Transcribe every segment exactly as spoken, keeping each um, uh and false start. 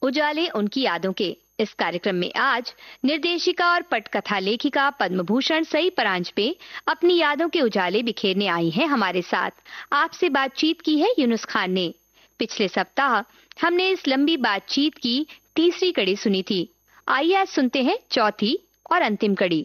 उजाले उनकी यादों के। इस कार्यक्रम में आज निर्देशिका और पटकथा लेखिका पद्म भूषण सई परांजपे अपनी यादों के उजाले बिखेरने आई हैं हमारे साथ। आपसे बातचीत की है यूनुस खान ने। पिछले सप्ताह हमने इस लंबी बातचीत की तीसरी कड़ी सुनी थी। आइए आज सुनते हैं चौथी और अंतिम कड़ी।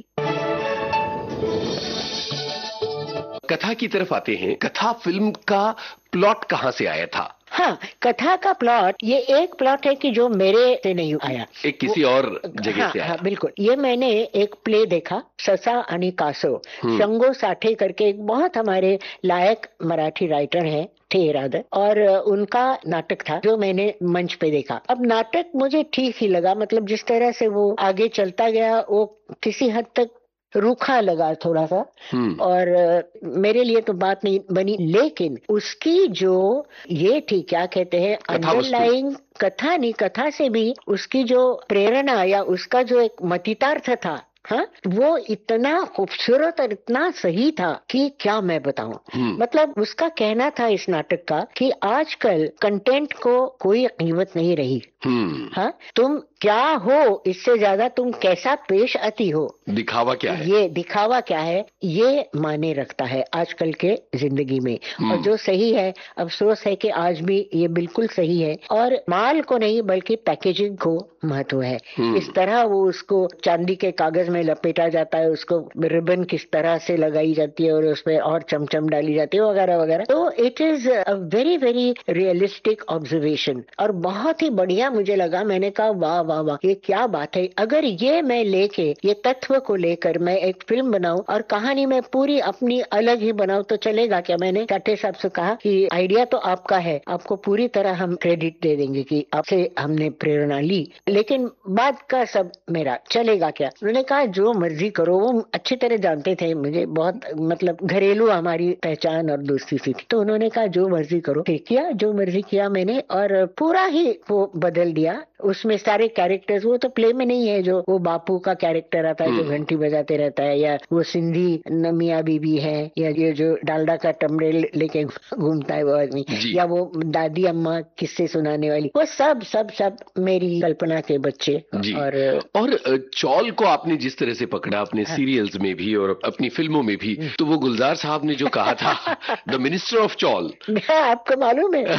कथा की तरफ आते हैं। कथा फिल्म का प्लॉट कहाँ से आया था? हाँ, कथा का प्लॉट ये एक प्लॉट है कि जो मेरे से नहीं आया, एक किसी और जगह हाँ, से आया। हाँ, बिल्कुल। ये मैंने एक प्ले देखा, ससा आणि कासव, शंगो साठे करके एक बहुत हमारे लायक मराठी राइटर हैं थे रादर, और उनका नाटक था जो मैंने मंच पे देखा। अब नाटक मुझे ठीक ही लगा, मतलब जिस तरह से वो आगे चलता गया वो किसी हद तक रूखा लगा थोड़ा सा, और मेरे लिए तो बात नहीं बनी, लेकिन उसकी जो ये थी क्या कहते हैं अंडरलाइंग कथा नहीं, कथा से भी उसकी जो प्रेरणा या उसका जो एक मतितार्थ था, हाँ, वो इतना खूबसूरत और इतना सही था कि क्या मैं बताऊं। मतलब उसका कहना था इस नाटक का कि आजकल कंटेंट को कोई कीमत नहीं रही। हाँ, तुम क्या हो, इससे ज्यादा तुम कैसा पेश आती हो, दिखावा क्या है, ये दिखावा क्या है, ये मायने रखता है आजकल के जिंदगी में। और जो सही है, अफसोस है कि आज भी ये बिल्कुल सही है, और माल को नहीं बल्कि पैकेजिंग को महत्व है। इस तरह वो उसको चांदी के कागज में लपेटा जाता है, उसको रिबन किस तरह से लगाई जाती है और उसमें और चमचम डाली जाती है वगैरह वगैरह। तो it is a very very realistic observation और बहुत ही बढ़िया मुझे लगा। मैंने कहा वाह वाह वाह, ये क्या बात है। अगर ये मैं लेके ये तत्व को लेकर मैं एक फिल्म बनाऊं और कहानी में पूरी अपनी अलग ही बनाऊं तो चलेगा क्या? मैंने काटे साहब से कहा कि आइडिया तो आपका है, आपको पूरी तरह हम क्रेडिट दे देंगे कि आपसे हमने प्रेरणा ली, लेकिन बाद का सब मेरा, चलेगा क्या? उन्होंने कहा जो मर्जी करो। वो अच्छी तरह जानते थे मुझे, बहुत मतलब घरेलू हमारी पहचान और दोस्ती सी थी। तो उन्होंने कहा जो मर्जी करो। किया जो मर्जी किया मैंने, और पूरा ही वो बदल दिया। उसमें सारे कैरेक्टर्स, वो तो प्ले में नहीं है जो वो बापू का कैरेक्टर आता है जो घंटी बजाते रहता है, या वो सिंधी नमिया बीबी है, या ये जो डालडा का टमड़े लेके घूमता है वो आदमी, या वो दादी अम्मा किस्से सुनाने वाली, वो सब सब सब मेरी कल्पना के बच्चे। और और चौल को आपने जिस तरह से पकड़ा अपने हाँ। सीरियल्स में भी और अपनी फिल्मों में भी, तो वो गुलजार साहब ने जो कहा था द मिनिस्टर ऑफ चौल, आपको मालूम है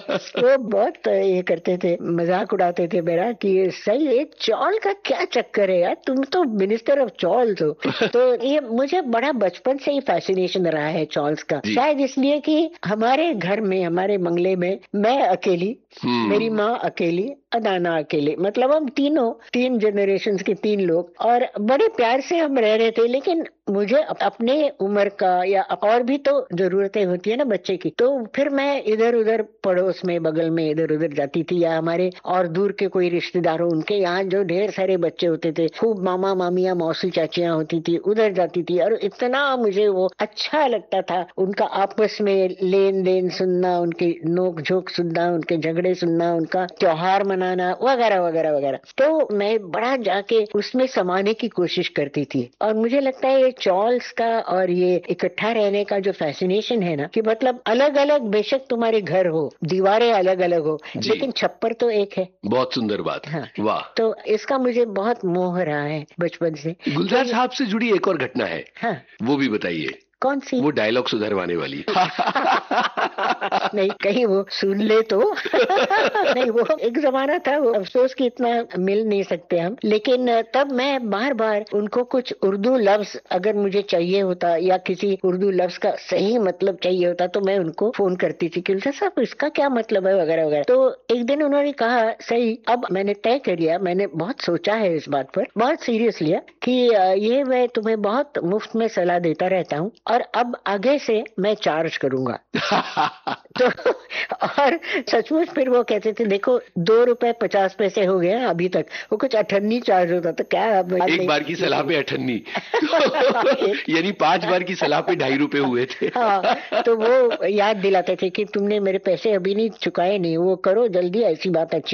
वो बहुत ये करते थे, मजाक उड़ाते थे मेरा कि सही है, चौल का क्या चक्कर है यार, तुम तो मिनिस्टर ऑफ चौल हो। तो ये मुझे बड़ा बचपन से ही फैसिनेशन रहा है चौल्स का, शायद इसलिए कि हमारे घर में, हमारे बंगले में मैं अकेली, मेरी माँ अकेली, अदाना अकेले, मतलब हम तीनों, तीन जनरेशन के तीन लोग, और बड़े प्यार से हम रह रहे थे। लेकिन मुझे अपने उम्र का या और भी तो जरूरतें होती है ना बच्चे की, तो फिर मैं इधर उधर पड़ोस में, बगल में इधर उधर जाती थी, या हमारे और दूर के कोई रिश्तेदार हो उनके यहाँ जो ढेर सारे बच्चे होते थे, खूब मामा मामियाँ मौसी चाचियाँ होती थी, उधर जाती थी। और इतना मुझे वो अच्छा लगता था, उनका आपस में लेन देन सुनना, उनके नोक झोंक सुनना, उनके झगड़े सुनना, उनका त्योहार मनाना वगैरह वगैरह वगैरह। तो मैं बड़ा जाके उसमें समाने की कोशिश करती थी। और मुझे लगता है ये चॉल्स का और ये इकट्ठा रहने का जो फैसिनेशन है ना, कि मतलब अलग अलग, बेशक तुम्हारे घर हो, दीवारें अलग अलग हो, लेकिन छप्पर तो एक है। बहुत सुंदर बात। हाँ। वाह। तो इसका मुझे बहुत मोह रहा है बचपन से। गुलजार तो साहब से जुड़ी एक और घटना है। हाँ। वो भी बताइए। कौन सी? वो डायलॉग सुधरवाने वाली। नहीं, कहीं वो सुन ले तो। नहीं, वो एक जमाना था, वो अफसोस कि इतना मिल नहीं सकते हम, लेकिन तब मैं बार बार उनको कुछ उर्दू लफ्ज अगर मुझे चाहिए होता, या किसी उर्दू लफ्ज का सही मतलब चाहिए होता, तो मैं उनको फोन करती थी कि साहब इसका क्या मतलब है वगैरह वगैरह। तो एक दिन उन्होंने कहा सही, अब मैंने तय कर लिया, मैंने बहुत सोचा है इस बात पर, बहुत सीरियस लिया कि ये मैं तुम्हें बहुत मुफ्त में सलाह देता रहता हूँ, और अब आगे से मैं चार्ज करूंगा। तो और सचमुच फिर वो कहते थे देखो दो रुपए पचास पैसे हो गए अभी तक, वो कुछ अठन्नी चार्ज होता तो क्या एक बार की सलाह पे अठन्नी। यानी पांच बार की सलाह पे ढाई रुपए हुए थे। हाँ, तो वो याद दिलाते थे कि तुमने मेरे पैसे अभी नहीं चुकाए, नहीं, वो करो जल्दी, ऐसी बात अच्छी